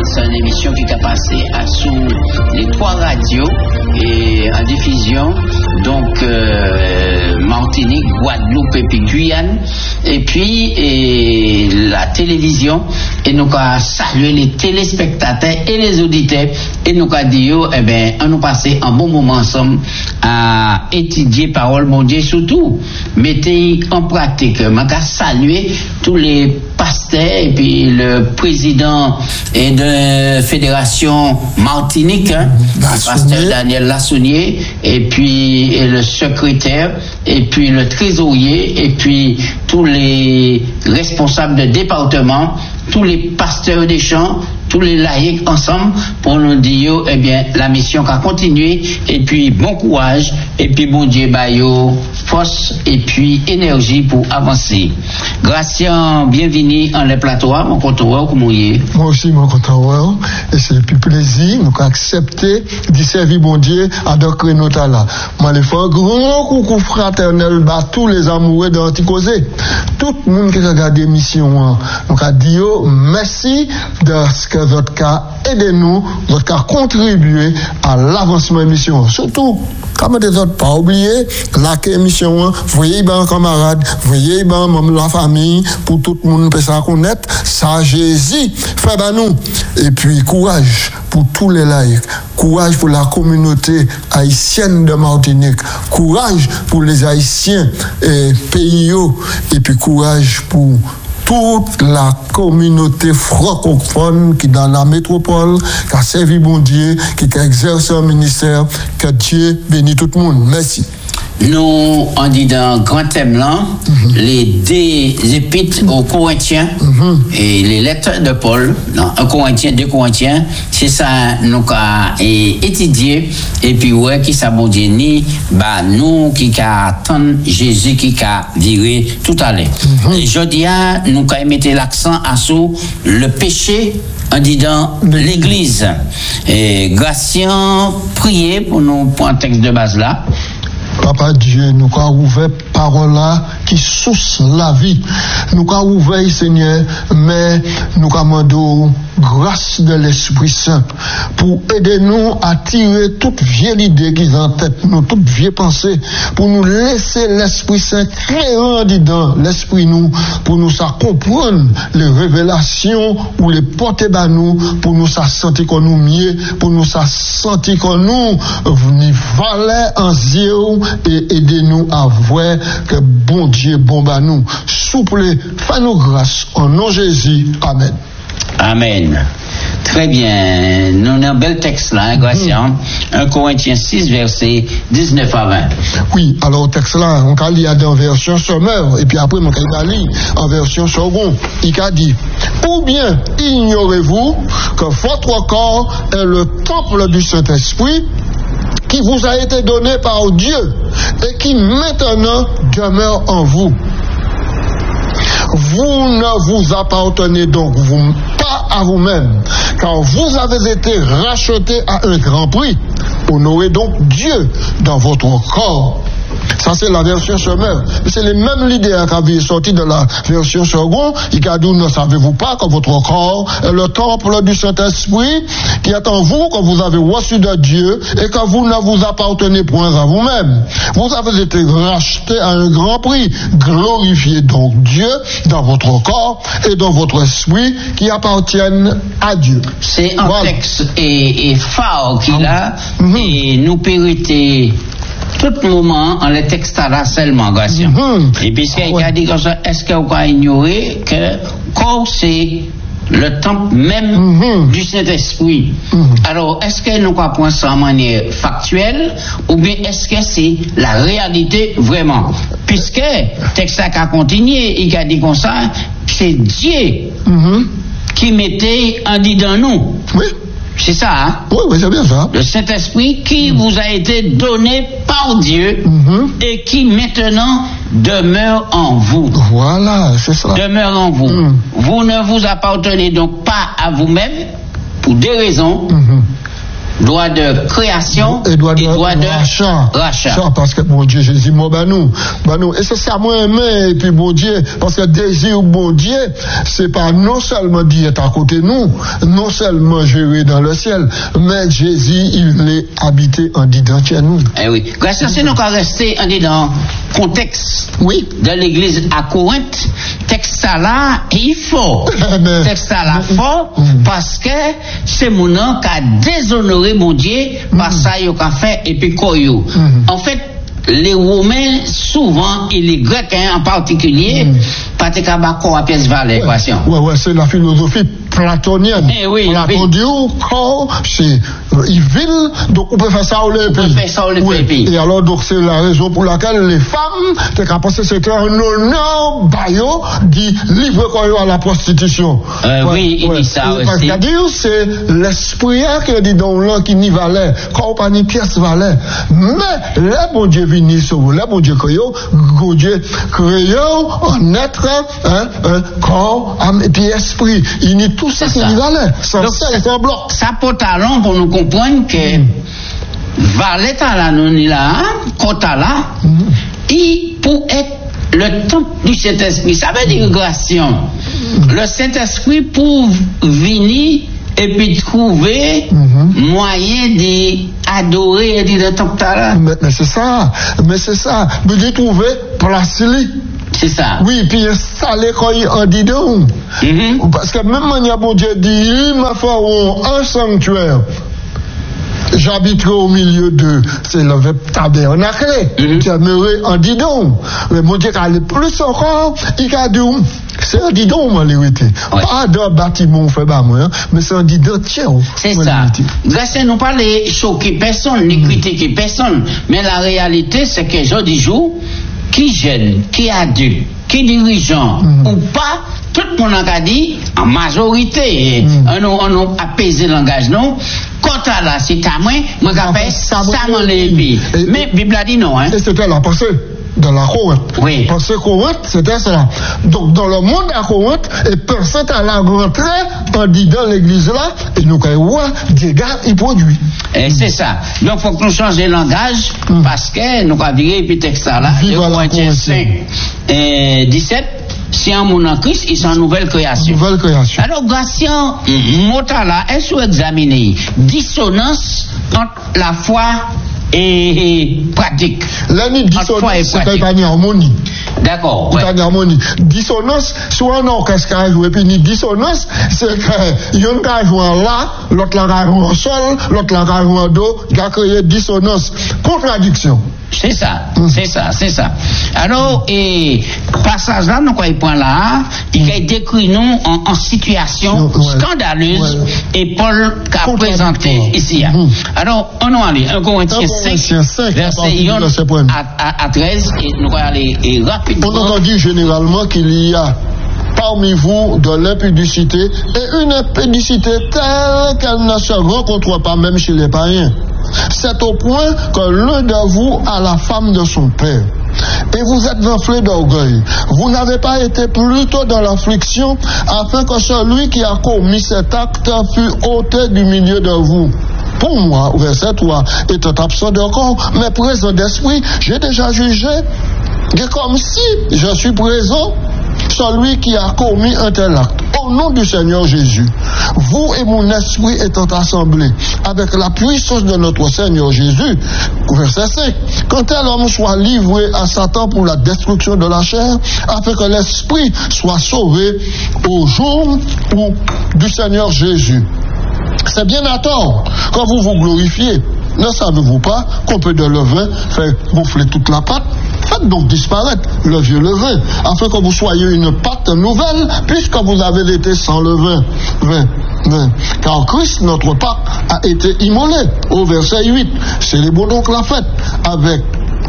C'est une émission qui a passé sous les 3 radios et en diffusion, donc Martinique, Guadeloupe et puis Guyane, et puis la télévision, et nous avons salué les téléspectateurs et les auditeurs, et nous avons dit, eh bien, on nous passé un bon moment ensemble à étudier parole mon Dieu, surtout mettez en pratique. Je saluer tous les pasteurs et puis le président et de fédération Martinique, le pasteur Daniel Lassonnier, et puis le secrétaire, et puis le trésorier, et puis tous les responsables de département, tous les pasteurs des champs, tous les laïcs ensemble pour nous dire, eh bien, la mission va continuer, et puis bon courage, et puis bon Dieu, baillot, force, et puis énergie pour avancer. Gracien, bienvenue en les plateaux, mon contrôleur, comment il est? Moi aussi, mon contrôleur, et c'est le plus plaisir, nous accepter d'y servir bon Dieu à docrer nos talents. Moi, les fois, grand coucou fraternel, bah, tous les amoureux d'Anticosé, tout le monde qui a regardé l'émission, nous a dit, merci de ce que votre cas aidez-nous, votre cas contribuer à l'avancement de l'émission. Surtout, comme des autres, pas oublier, la émission, voyez ben camarades, voyez ben membre de la famille, pour tout le monde peut ça connaître, ça Jésus, fait ben nous. Et puis courage pour tous les laïcs, courage pour la communauté haïtienne de Martinique, courage pour les Haïtiens et pays, et puis courage pour toute la communauté francophone qui dans la métropole, qui a servi bon Dieu, qui a exercé un ministère, que Dieu bénisse tout le monde. Merci. Nous, on dit dans le grand thème là, les épîtres aux Corinthiens et les lettres de Paul, un Corinthien, 2 Corinthiens, c'est ça nous avons étudié, et puis ouais, qui ça bon Dieu ni, bah nous qui attendons Jésus qui a viré tout à l'heure. Aujourd'hui, nous avons mis l'accent sur le péché en disant l'Église. Et Gratien, priez pour nous pour un texte de base là. Papa Dieu, nous avons ouvert parole là qui source la vie. Nous avons ouvert, Seigneur, mais nous avons demandé grâce de l'Esprit Saint pour aider nous à tirer toute vieille idée qui est en tête, nous, toute vieille pensée, pour nous laisser l'Esprit Saint créer dedans l'Esprit nous, pour nous ça comprendre les révélations ou les porter à nous, pour nous ça sentir qu'on nous mieux, pour nous ça sentir qu'on nous valait en zéro, et aidez-nous à voir que bon Dieu bon à nous. Souple, fais-nous grâce en nom de Jésus. Amen. Amen. Très bien. Nous avons un bel texte là, Gratien. 1 Corinthiens 6, versets 19 à 20. Oui, alors le texte là, on a lu en version sommaire, et puis après, on a lu en version seconde. Il a dit, ou bien ignorez-vous que votre corps est le temple du Saint-Esprit qui vous a été donné par Dieu et qui maintenant demeure en vous. Vous ne vous appartenez donc pas à vous-même, car vous avez été rachetés à un grand prix. Honorez donc Dieu dans votre corps. Ça, c'est la version sommaire. C'est les mêmes idées qui avaient sorti de la version seconde. Il a dit, ne savez-vous pas que votre corps est le temple du Saint-Esprit qui est en vous, que vous avez reçu de Dieu et que vous ne vous appartenez point à vous-même. Vous avez été rachetés à un grand prix. Glorifiez donc Dieu dans votre corps et dans votre esprit qui appartiennent à Dieu. C'est un texte et phare qu'il a et nous périter tout le moment en les textes là seulement, Gratien. Et puis il a dit comme ça, est-ce qu'on va ignorer que corps c'est le temple même du Saint-Esprit? Alors, est-ce que nous va prendre ça en manière factuelle ou bien est-ce que c'est la réalité vraiment? Puisque le texte a continué, il a dit comme ça, c'est Dieu qui mettait en dit dans nous. Oui. C'est ça, hein? Oui, c'est bien ça. Le Saint-Esprit qui vous a été donné par Dieu et qui maintenant demeure en vous. Voilà, c'est ça. Demeure en vous. Vous ne vous appartenez donc pas à vous-même pour 2 raisons. droit de création et droit de rachat. Ça, parce que bon Dieu, Jésus, moi, nous. Et c'est ça, moi, aimé, et puis bon Dieu, parce que désir, bon Dieu, c'est pas non seulement Dieu est à côté de nous, non seulement gérer dans le ciel, mais Jésus, il est habité en dedans chez nous. Eh oui. Grâce à ça, nous allons rester en dedans contexte. Oui. De l'église à Corinthe, texte là, il faut. Texte là, fort, parce que c'est mon nom qui a déshonoré mon Dieu, par ça, il a fait, et puis quoi, en fait, les Romains, souvent, et les Grecs en particulier, pas de cabacor à pièce valeur l'équation. Ouais, c'est la philosophie platonienne. Eh oui, Platon dit, c'est evil, donc on peut faire ça au pays. Et alors, donc, c'est la raison pour laquelle les femmes, t'es qu'à penser c'était un honneur, bayo, dit livre quoi à la prostitution. Oui, il dit ça aussi. Parce qu'à dire, c'est l'esprit qui dit dans l'un qui n'y valait, quand pas ni pièce valait. Mais, le bon Dieu vini sur vous, le bon Dieu créo, en être, un corps, âme et puis esprit. Il n'y tout ça qui n'y valait. C'est un bloc. Ça peut talent pour nous comprendre que valet à la non-là, quota là, il pour être le temple du Saint-Esprit, ça veut dire grâtion. Le Saint-Esprit pour venir et puis trouver moyen d'adorer et de temple là. Mais c'est ça. Vous devez trouver place. C'est ça. Oui, puis installer quand il en dit donc. Parce que même quand bon Dieu dit, il m'a fait un sanctuaire. J'habiterai au milieu de, c'est le tabernacle, j'aimerais en didon. Mais mon Dieu, quand il est plus encore, il a dit, c'est un didon, en vérité. Pas d'un bâtiment, fait bas, moi, mais c'est un didon tiers. C'est ça. Grâce à nous parler choquer personne, ni critiquer personne. Mais la réalité, c'est que jour du jour, qui jeune, qui adulte, qui dirigeant, ou pas, tout le monde a dit, en majorité, on a apaisé le langage, non? Quand là, c'est à moi, moi, j'ai fait ça dans les pays. Mais la Bible a dit non, hein? Et c'était la pensée de la Corinthe. Oui. Parce que Corinthe, c'était cela. Donc, dans le monde à Corinthe, et personne à la rentrée, on dit dans l'église là, et nous, quand des gars, ils produisent. Et c'est ça. Donc, il faut que nous changions le langage, parce que nous avons dit, et puis texte là, le Corinthiens 5, 17, si un monde en Christ, ils sont en nouvelle création. Alors, Gratien, Motala, est-ce que vous examinez dissonance entre la foi et pratique? L'année dissonance, c'est pas une harmonie. D'accord. C'est une harmonie. Dissonance, soit un orchestre qui a joué, puis une dissonance, c'est que il y a un qui a joué là, l'autre là a joué en sol, l'autre là a joué en do, qui a créé dissonance. Contradiction. C'est ça. Alors, et passage là, nous quoi point là, il a décrit nous en situation scandaleuse et Paul a présenté ici. Alors, on va aller 1 Corinthiens 5, verset 1 à 13, et nous allons aller rapidement. On entend dire généralement qu'il y a parmi vous de l'impudicité et une impudicité telle qu'elle ne se rencontre pas même chez les païens. C'est au point que l'un de vous a la femme de son père. Et vous êtes enflés d'orgueil. Vous n'avez pas été plutôt dans l'affliction afin que celui qui a commis cet acte fût ôté du milieu de vous. Pour moi, verset 3, étant absent de corps, mais présent d'esprit, j'ai déjà jugé que comme si je suis présent, celui qui a commis un tel acte. Au nom du Seigneur Jésus, vous et mon esprit étant assemblés avec la puissance de notre Seigneur Jésus, verset 5, quand tel homme soit livré à Satan pour la destruction de la chair, afin que l'esprit soit sauvé au jour du Seigneur Jésus. C'est bien à tort quand vous vous glorifiez. Ne savez-vous pas qu'un peu de levain fait gonfler toute la pâte? Faites donc disparaître le vieux levain, afin que vous soyez une pâte nouvelle, puisque vous avez été sans levain. Car Christ, notre Pâque, a été immolé. Au verset 8, célébrons donc la fête avec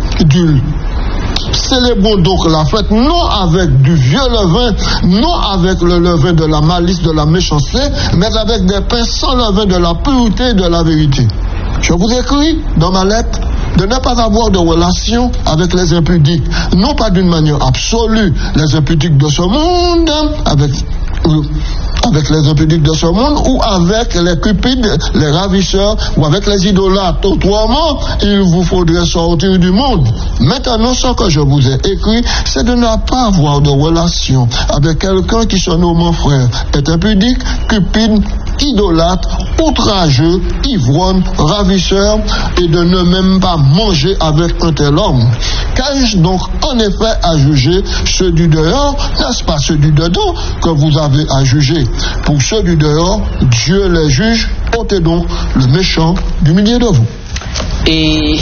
célébrons donc la fête, non avec du vieux levain, non avec le levain de la malice, de la méchanceté, mais avec des pains sans levain de la pureté et de la vérité. Je vous écris dans ma lettre de ne pas avoir de relation avec les impudiques, non pas d'une manière absolue, les impudiques de ce monde, avec les impudiques de ce monde, ou avec les cupides, les ravisseurs, ou avec les idolâtres. Autrement, il vous faudrait sortir du monde. Maintenant, ce que je vous ai écrit, c'est de ne pas avoir de relation avec quelqu'un qui se nomme frère, est impudique, cupide, idolâtre, outrageux, ivrogne, ravisseur, et de ne même pas manger avec un tel homme. Qu'ai-je donc en effet à juger ceux du dehors? N'est-ce pas ceux du dedans que vous avez à juger? Pour ceux du dehors, Dieu les juge. Ôtez donc le méchant du milieu de vous. Et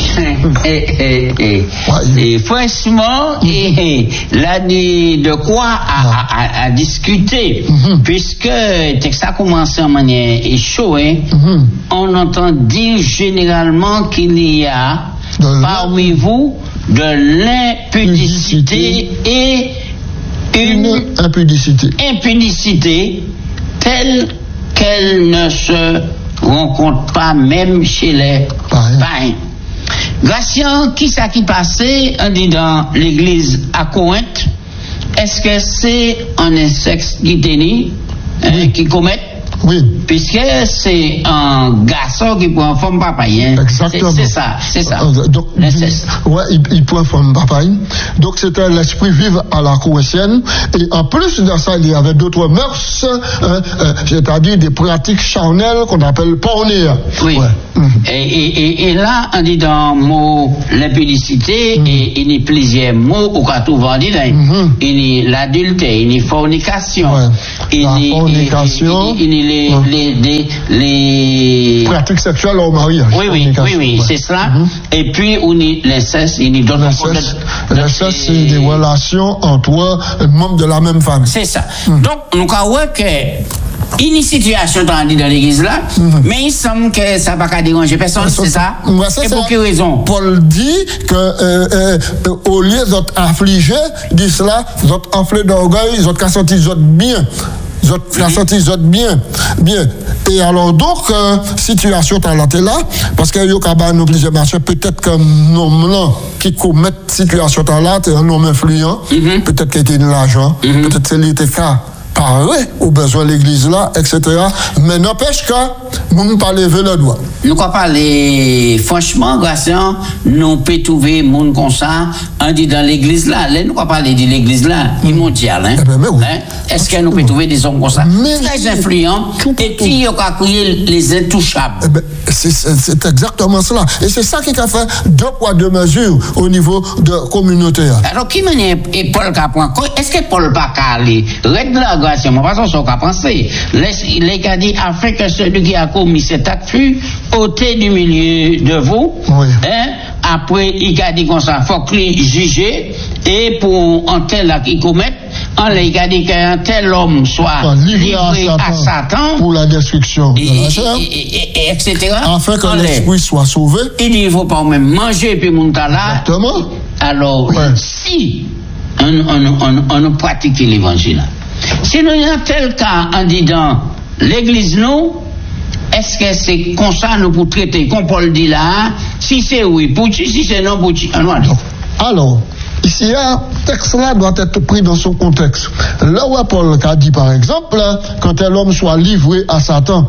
franchement, là, de quoi à discuter, puisque ça a commencé en manière échouée, on entend dire généralement qu'il y a parmi vous de l'impudicité et une impudicité telle qu'elle ne se rencontre pas même chez les païens. Gratien, qui ça qui passait, on dit dans l'église à Corinthe, est-ce que c'est un insecte qui tenait, qui commet? Oui. Puisque c'est un garçon qui prend forme papayen. Exactement. C'est ça. Donc, ouais, il prend forme papayen. Donc, c'était l'esprit vivant à la corinthienne. Et en plus de ça, il y avait d'autres mœurs, c'est-à-dire des pratiques charnelles qu'on appelle pornéa. Oui. Ouais. Et là, on dit dans le mot l'impudicité, et il y a plusieurs mots au cas où on dit, il y a l'adultère, il y a fornication. Ouais. La fornication. Il y a les pratiques sexuelles au mariage. Oui, c'est cela. Et puis, on y l'inceste, il y a d'autres l'inceste, c'est des relations entre membres de la même famille. C'est ça. Donc, nous avons que une situation dans l'église là, mais il semble que ça ne va pas déranger personne, c'est ça? Et pour quelle raison? Paul dit que au lieu d'être affligé, dit cela, d'être enflé d'orgueil, d'être senti bien. Bien. Et alors donc, situation à la télé, parce qu'il y a nous plusieurs marchés, peut-être qu'un homme là qui commet situation à la télé, un homme influent, peut-être qu'il était de l'argent, peut-être qu'il était cas. Au besoin de l'église là, etc. Mais n'empêche que nous ne pas lever le doigt. Nous ne parler franchement, Gratien, nous pouvons trouver des gens comme ça, on dit dans l'église là, nous ne pas parler de l'église là, mondiale. Est-ce que nous pouvons trouver des hommes comme ça? Très influents, et qui ont crié les intouchables. C'est exactement cela. Et c'est ça qui a fait 2 poids 2 mesures au niveau de communautaire. Alors, qui manière Paul Capron? Est-ce que Paul pas calé? Règle la grâce, moi, pas son qu'a pensé. Les gars dit, afin que celui qui a commis cet acte fût ôté du milieu de vous. Oui. Après, il a dit qu'on s'en faut qu'il juge, et pour un tel acte qu'il commette, il a dit qu'un tel homme soit livré à Satan pour la destruction de la chair, etc. Afin que l'esprit soit sauvé. Il dit, il ne faut pas même manger puis monter là. Exactement. Alors, si on pratique l'évangile, si nous avons tel cas en disant l'église nous, est-ce que c'est comme ça nous pour traiter, comme Paul dit là, si c'est oui, pour si c'est non, pour alors, ici, le texte-là doit être pris dans son contexte. Là où Paul a dit, par exemple, quand un homme soit livré à Satan.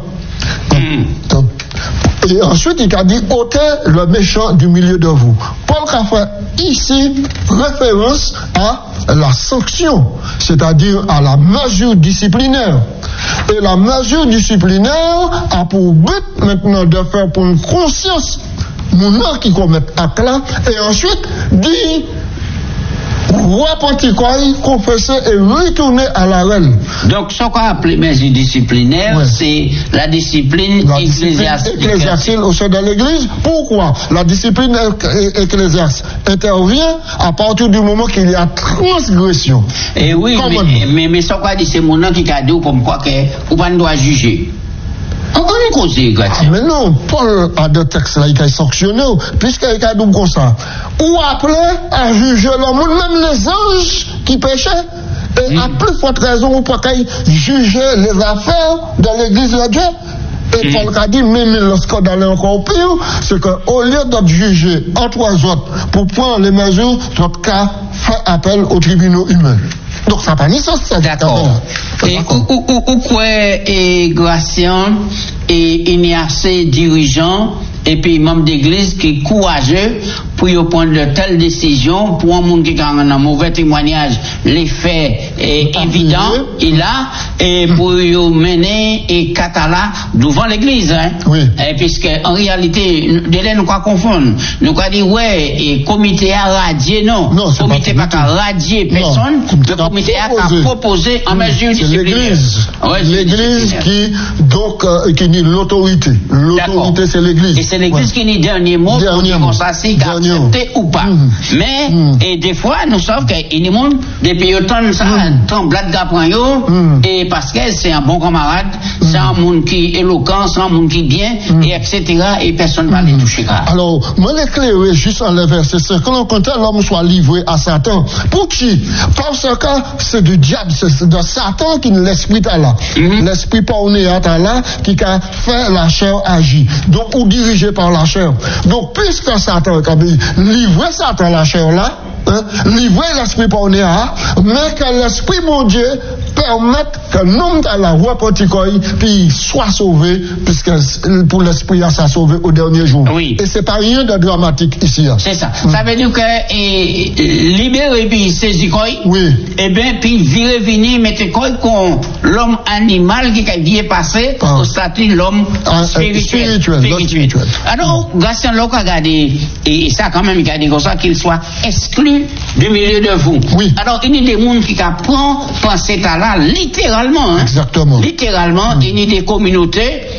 Et ensuite, il a dit, ôtez le méchant du milieu de vous. Paul a fait ici référence à la sanction, c'est-à-dire à la mesure disciplinaire. Et la mesure disciplinaire a pour but maintenant de faire pour une conscience mon nom qui commet acte là, et ensuite dit repentir, confesser et retourner à la reine. Donc, ce qu'on appelle mesure disciplinaire, c'est la discipline ecclésiastique au sein de l'église. Pourquoi? La discipline ecclésiastique intervient à partir du moment qu'il y a transgression. Et oui, mais ce qu'on dit, c'est mon nom qui a dit comme quoi qu'on ne doit juger. Mais non, Paul a des textes là, il a sanctionné, puisqu'il a dit comme ça. Ou appelé à juger l'homme, même les anges qui péchaient, et à plus forte raison, ou pas qu'il juger les affaires de l'église de Dieu. Et Paul a dit, même lorsqu'on allait encore pire, c'est qu'au lieu d'être jugé entre autres pour prendre les mesures, notre cas fait appel aux tribunaux humains. Donc ça n'a pas ni sens, ça. D'accord. Et où quoi, et Gratien, et il y a assez dirigeants, et puis membres d'église qui sont courageux pour prendre de telles décisions, pour un monde qui a un mauvais témoignage, les faits évidents, il a, et pour mener et Catala devant l'église, hein. Oui. Et puisque, en réalité, dès nous quoi confondre, nous quoi dire, ouais, et comité a radié, non. Non, c'est comité pas qu'à radier personne, le comité a proposé en mesure disciplinaire. C'est l'église qui, donc, qui nie l'autorité. L'autorité, c'est l'église. Et c'est l'église qui nie dernier mot, pour dire qu'on s'assied, accepté ou pas. Mais, et des fois, nous savons qu'il y a des gens, depuis autant de ça, tremblade d'apprendre, et parce que c'est un bon camarade, c'est un monde qui est éloquent, c'est un monde qui est bien, et etc., et personne ne va les toucher. Alors, moi, l'éclairer juste en le verset 5, quand l'homme soit livré à Satan, pour qui? Parce que c'est du diable, c'est de Satan qui l'esprit à là. L'esprit porné à là, qui a fait la chair agir. Donc, ou dirigé par la chair. Donc, puisque Satan a livré Satan la chair là, livrer l'esprit porné à, mais que l'esprit, mon Dieu, permette que l'homme à la repenti puis soit sauvé, puisque pour l'esprit à sa sauvé au dernier jour. Oui. Et c'est pas rien de dramatique ici. C'est ça. Ça veut dire que libérer puis saisir quoi. Oui. Et bien puis virer venir mettre quoi qu'on l'homme animal qui est passé au statut de l'homme spirituel. Alors, grâce à l'homme regardé et ça quand même garder comme ça qu'il soit exclu du milieu de vous. Oui. Alors il y a des gens qui prennent penser à là littéralement. Hein? Exactement. Littéralement, il y a des communautés